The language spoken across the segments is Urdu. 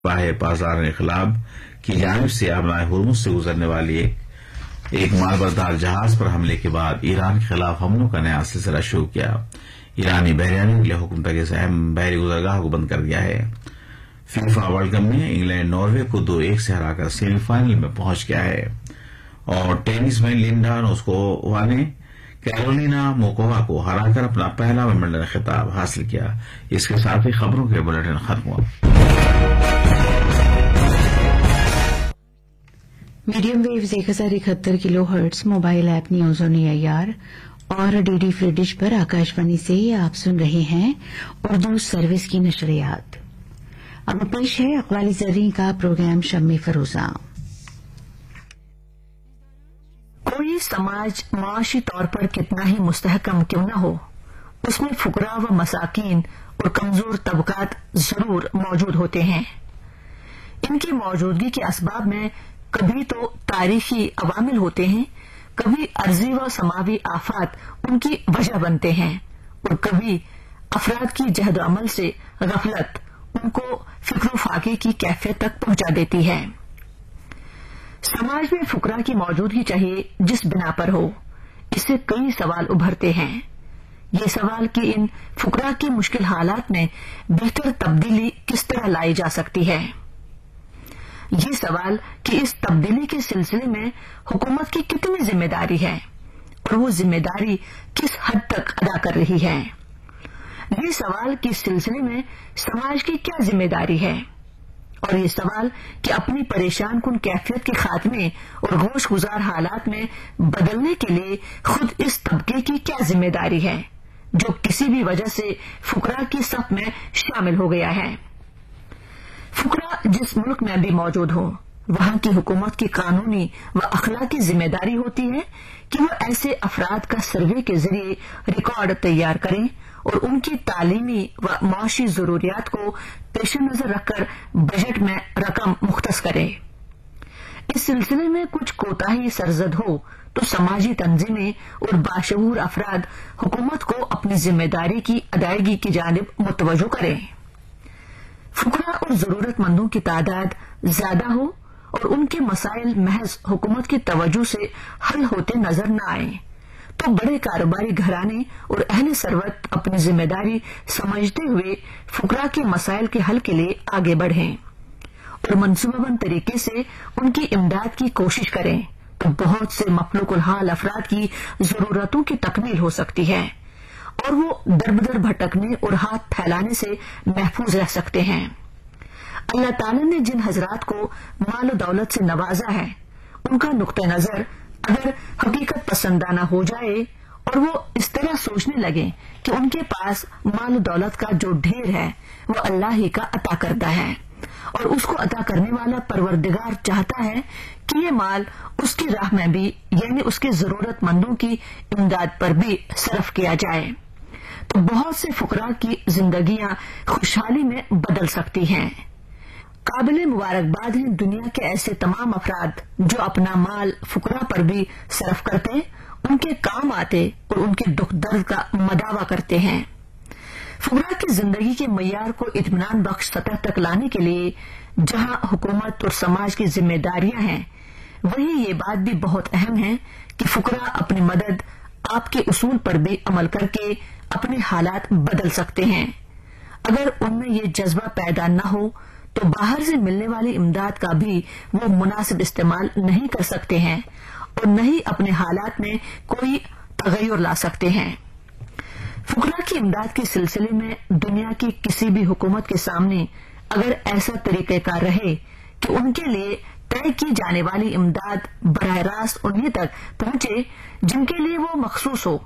باہ بازار انقلاب کی جانب سے آبنائے ہرمز سے گزرنے والی ایک مالبردار جہاز پر حملے کے بعد ایران کے خلاف حملوں کا نیا سلسلہ شروع کیا۔ ایرانی بحریہ نے اگلے حکم تک اس اہم بحری گزرگاہ کو بند کر دیا ہے۔ فیفا ورلڈ کپ میں انگلینڈ ناروے کو 2-1 سے ہرا کر سیمی فائنل میں پہنچ گیا ہے، اور ٹینس میں لنڈا نوسکووا نے کیرولینا موکووا کو ہرا کر اپنا پہلا ومبلڈن خطاب حاصل کیا۔ اس کے ساتھ ہی خبروں کے بلیٹن ختم ہوا۔ Medium views 1071 kilo hertz mobile app news on AIR اور DD فری ڈش پر آکاشوانی سے آپ سن رہے ہیں اردو سروس کی نشریات۔ اب پیش ہے اقوالی زرعی کا پروگرام شمع فروزہ۔ کوئی سماج معاشی طور پر کتنا ہی مستحکم کیوں نہ ہو، اس میں فقراء و مساکین اور کمزور طبقات ضرور موجود ہوتے ہیں۔ ان کی موجودگی کے اسباب میں کبھی تو تاریخی عوامل ہوتے ہیں، کبھی عرضی و سماوی آفات ان کی وجہ بنتے ہیں، اور کبھی افراد کی جہد و عمل سے غفلت ان کو فکر و فاقے کی کیفیت تک پہنچا دیتی ہے۔ سماج میں فقراء کی موجودگی چاہیے جس بنا پر ہو، اس سے کئی سوال ابھرتے ہیں۔ یہ سوال کہ ان فقراء کی مشکل حالات میں بہتر تبدیلی کس طرح لائی جا سکتی ہے۔ یہ سوال کہ اس تبدیلی کے سلسلے میں حکومت کی کتنی ذمہ داری ہے اور وہ ذمہ داری کس حد تک ادا کر رہی ہے۔ یہ سوال کہ اس سلسلے میں سماج کی کیا ذمہ داری ہے، اور یہ سوال کہ اپنی پریشان کن کیفیت کے خاتمے اور گوش گزار حالات میں بدلنے کے لیے خود اس طبقے کی کیا ذمہ داری ہے جو کسی بھی وجہ سے فقراء کی صف میں شامل ہو گیا ہے۔ فقراء جس ملک میں بھی موجود ہوں، وہاں کی حکومت کی قانونی و اخلاقی ذمہ داری ہوتی ہے کہ وہ ایسے افراد کا سروے کے ذریعے ریکارڈ تیار کریں اور ان کی تعلیمی و معاشی ضروریات کو پیش نظر رکھ کر بجٹ میں رقم مختص کرے۔ اس سلسلے میں کچھ کوتاہی سرزد ہو تو سماجی تنظیمیں اور باشعور افراد حکومت کو اپنی ذمہ داری کی ادائیگی کی جانب متوجہ کریں۔ فقراء اور ضرورت مندوں کی تعداد زیادہ ہو اور ان کے مسائل محض حکومت کی توجہ سے حل ہوتے نظر نہ آئیں تو بڑے کاروباری گھرانے اور اہل ثروت اپنی ذمہ داری سمجھتے ہوئے فقراء کے مسائل کے حل کے لیے آگے بڑھیں اور منصوبہ بند طریقے سے ان کی امداد کی کوشش کریں تو بہت سے مفلوق الحال افراد کی ضرورتوں کی تکمیل ہو سکتی ہے اور وہ در بدر بھٹکنے اور ہاتھ پھیلانے سے محفوظ رہ سکتے ہیں۔ اللہ تعالی نے جن حضرات کو مال و دولت سے نوازا ہے، ان کا نقطہ نظر اگر حقیقت پسندانہ ہو جائے اور وہ اس طرح سوچنے لگے کہ ان کے پاس مال و دولت کا جو ڈھیر ہے وہ اللہ ہی کا عطا کردہ ہے اور اس کو عطا کرنے والا پروردگار چاہتا ہے کہ یہ مال اس کی راہ میں بھی یعنی اس کے ضرورت مندوں کی امداد پر بھی صرف کیا جائے تو بہت سے فقراء کی زندگیاں خوشحالی میں بدل سکتی ہیں۔ قابل مبارکباد ہیں دنیا کے ایسے تمام افراد جو اپنا مال فقراء پر بھی صرف کرتے، ان کے کام آتے اور ان کے دکھ درد کا مداوع کرتے ہیں۔ فقراء کی زندگی کے معیار کو اطمینان بخش سطح تک لانے کے لیے جہاں حکومت اور سماج کی ذمہ داریاں ہیں، وہیں یہ بات بھی بہت اہم ہے کہ فقراء اپنی مدد آپ کے اصول پر بھی عمل کر کے اپنے حالات بدل سکتے ہیں۔ اگر ان میں یہ جذبہ پیدا نہ ہو تو باہر سے ملنے والی امداد کا بھی وہ مناسب استعمال نہیں کر سکتے ہیں اور نہ ہی اپنے حالات میں کوئی تغیر لا سکتے ہیں۔ فقراء کی امداد کے سلسلے میں دنیا کی کسی بھی حکومت کے سامنے اگر ایسا طریقہ کار رہے کہ ان کے لیے طے کی جانے والی امداد براہ راست انہیں تک پہنچے جن کے لیے وہ مخصوص ہو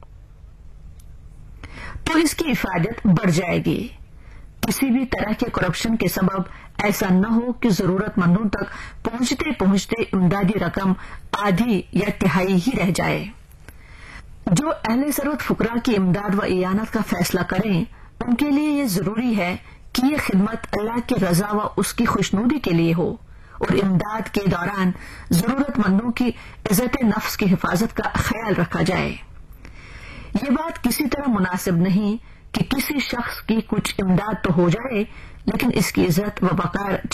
تو اس کی افادیت بڑھ جائے گی۔ کسی بھی طرح کے کرپشن کے سبب ایسا نہ ہو کہ ضرورت مندوں تک پہنچتے پہنچتے امدادی رقم آدھی یا تہائی ہی رہ جائے۔ جو اہل ثروت فقراء کی امداد و اعانت کا فیصلہ کریں، ان کے لیے یہ ضروری ہے کہ یہ خدمت اللہ کی رضا و اس کی خوشنودی کے لیے ہو اور امداد کے دوران ضرورت مندوں کی عزت نفس کی حفاظت کا خیال رکھا جائے۔ یہ بات کسی طرح مناسب نہیں کہ کسی شخص کی کچھ امداد تو ہو جائے لیکن اس کی عزت و وقار